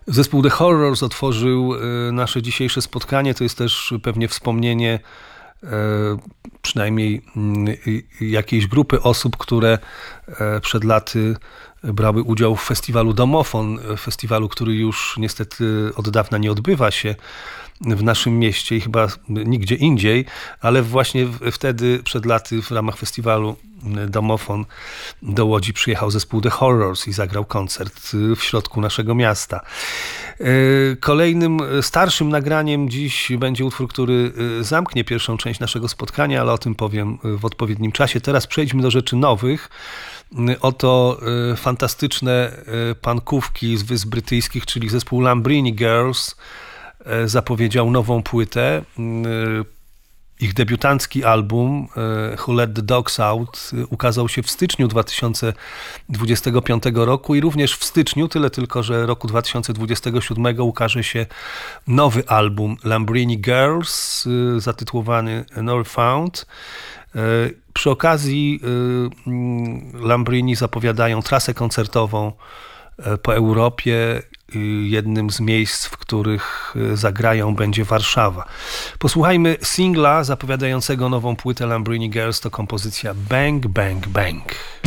Zespół The Horrors otworzył nasze dzisiejsze spotkanie. To jest też pewnie wspomnienie przynajmniej jakiejś grupy osób, które przed laty brały udział w festiwalu Domofon, festiwalu, który już niestety od dawna nie odbywa się w naszym mieście i chyba nigdzie indziej, ale właśnie wtedy przed laty w ramach festiwalu Domofon do Łodzi przyjechał zespół The Horrors i zagrał koncert w środku naszego miasta. Kolejnym starszym nagraniem dziś będzie utwór, który zamknie pierwszą część naszego spotkania, ale o tym powiem w odpowiednim czasie. Teraz przejdźmy do rzeczy nowych. Oto fantastyczne pankówki z Wysp Brytyjskich, czyli zespół Lambrini Girls zapowiedział nową płytę. Ich debiutancki album Who Let the Dogs Out ukazał się w styczniu 2025 roku i również w styczniu, tyle tylko, że roku 2027 ukaże się nowy album Lambrini Girls zatytułowany Northbound. Przy okazji Lambrini zapowiadają trasę koncertową po Europie. Jednym z miejsc, w których zagrają, będzie Warszawa. Posłuchajmy singla zapowiadającego nową płytę Lambrini Girls. To kompozycja Bang Bang Bang.